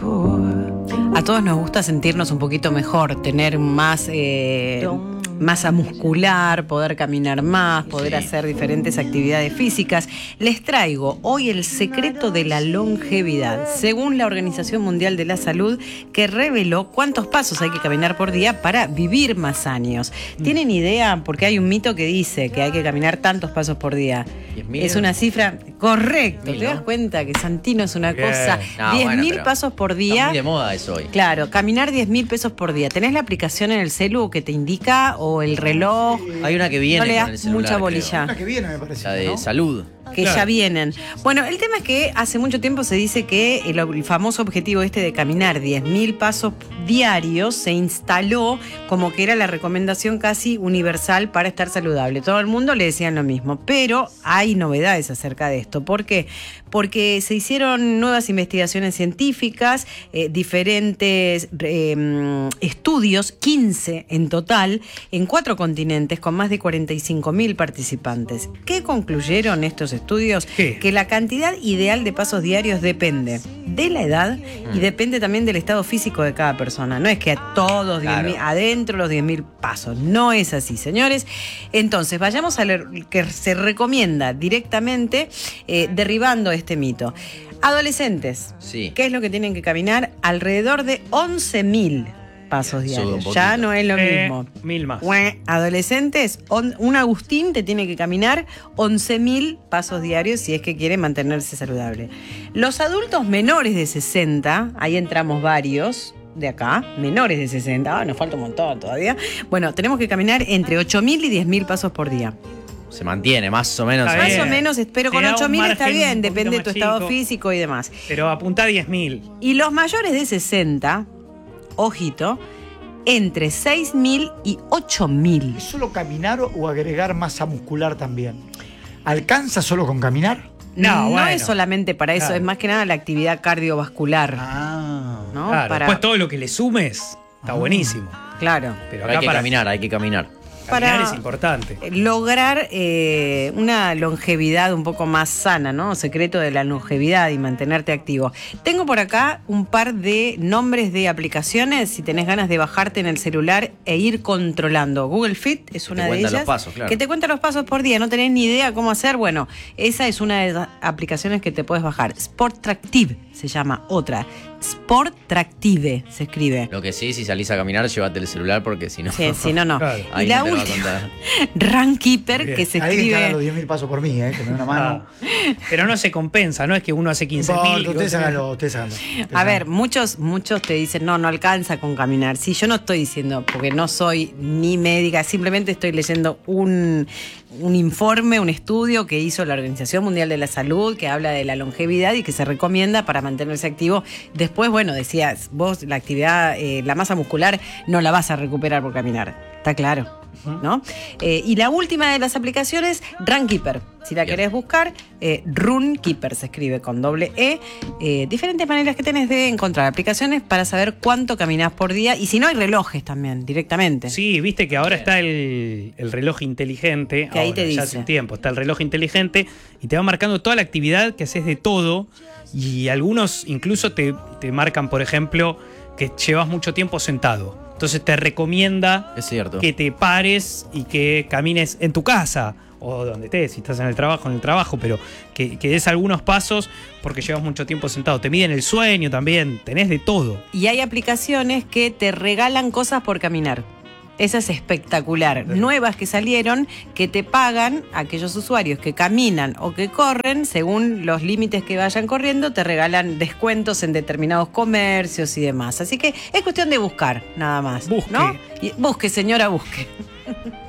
A todos nos gusta sentirnos un poquito mejor, tener más masa muscular, poder caminar más, poder hacer diferentes actividades físicas. Les traigo hoy el secreto de la longevidad, según la Organización Mundial de la Salud, que reveló cuántos pasos hay que caminar por día para vivir más años. ¿Tienen idea? Porque hay un mito que dice que hay que caminar tantos pasos por día. 10.000. Es una cifra correcta. 10.000, ¿Te das ¿no? cuenta que Santino es una cosa? No, 10.000 bueno, pasos por día. Está muy de moda eso hoy. Claro, caminar 10.000 pesos por día. ¿Tenés la aplicación en el celu que te indica o el reloj? Hay una que viene No le con das el celular, mucha bolilla. Una que viene, me parece. La de ¿no? salud. Que Claro. ya vienen. Bueno, el tema es que hace mucho tiempo se dice que el famoso objetivo de caminar 10.000 pasos diarios se instaló como que era la recomendación casi universal para estar saludable. Todo el mundo le decían lo mismo, pero hay novedades acerca de esto. ¿Por qué? Porque se hicieron nuevas investigaciones científicas, diferentes estudios, 15 en total, en 4 continentes con más de 45.000 participantes. ¿Qué concluyeron estos estudios? ¿Qué? Que la cantidad ideal de pasos diarios depende de la edad y depende también del estado físico de cada persona. No es que a todos 10.000, adentro los 10.000 pasos. No es así, señores. Entonces, vayamos a leer que se recomienda directamente, derribando este mito. Adolescentes, Sí. ¿qué es lo que tienen que caminar? Alrededor de 11.000 pasos Sube un diarios. poquito. Ya no es lo mismo. 1000 más. Adolescentes, un Agustín te tiene que caminar 11.000 pasos diarios si es que quiere mantenerse saludable. Los adultos menores de 60, ahí entramos varios de acá, menores de 60, nos falta un montón todavía. Bueno, tenemos que caminar entre 8.000 y 10.000 pasos por día. Se mantiene más o menos. Está Más bien. o menos, pero con Te da un 8.000 está margen bien, un poquito depende de tu más estado chico. físico y demás. Pero apunta a 10.000. Y los mayores de 60, ojito, entre 6.000 y 8.000. ¿Es solo caminar o agregar masa muscular también? ¿Alcanza solo con caminar? No, bueno. es solamente para eso, Claro. es más que nada la actividad cardiovascular. Ah. ¿No? Claro, Para, después todo lo que le sumes está buenísimo. claro. Pero Pero acá hay que para caminar, hay que caminar. caminar para- es importante. Lograr una longevidad un poco más sana, ¿no? Secreto de la longevidad y mantenerte activo. Tengo por acá un par de nombres de aplicaciones, si tenés ganas de bajarte en el celular e ir controlando. Google Fit es Que una te de cuenta ellas. los pasos, claro. Que te cuenta los pasos por día, no tenés ni idea cómo hacer. Bueno, esa es una de las aplicaciones que te puedes bajar. Sport Tractive se llama otra. Sport Tractive se escribe. Lo que sí, si salís a caminar, llévate el celular porque si no. Sí, sí, no. Claro. Y Ahí la no te lo va a última, contar. Runkeeper, Bien. que se Alguien que haga escribe. los 10.000 pasos por mí, que me dé una mano. Ah. Pero no se compensa, no es que uno hace 15.000. Ustedes háganlo, ustedes háganlo. A ver, muchos te dicen, no alcanza con caminar. Sí, yo no estoy diciendo, porque no soy ni médica, simplemente estoy leyendo un informe, un estudio que hizo la Organización Mundial de la Salud, que habla de la longevidad y que se recomienda para mantenerse activo. Después, bueno, decías, vos la actividad, la masa muscular no la vas a recuperar por caminar. Está claro, ¿no? Y la última de las aplicaciones, Runkeeper. Si la Bien. querés buscar, Runkeeper se escribe con doble E. Diferentes maneras que tenés de encontrar aplicaciones para saber cuánto caminás por día. Y si no, hay relojes también, directamente. Sí, viste que ahora está el reloj inteligente. Que ahí ahora, te ya dice. hace un tiempo está el reloj inteligente y te va marcando toda la actividad que haces de todo. Y algunos incluso te marcan, por ejemplo, que llevas mucho tiempo sentado. Entonces te recomienda Es cierto. que te pares y que camines en tu casa o donde estés, si estás en el trabajo, pero que des algunos pasos porque llevas mucho tiempo sentado. Te miden el sueño también, tenés de todo. Y hay aplicaciones que te regalan cosas por caminar. Esa es espectacular. Nuevas que salieron que te pagan aquellos usuarios que caminan o que corren, según los límites que vayan corriendo, te regalan descuentos en determinados comercios y demás. Así que es cuestión de buscar, nada más. Busque. ¿No? Busque, señora, busque.